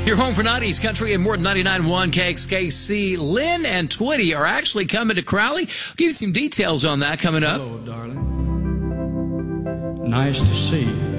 Your home for 90s country and more than 99.1 KXKC. Lynn and Twitty are actually coming to Crowley. I'll give you some details on that coming up. Hello, darling. Nice to see you.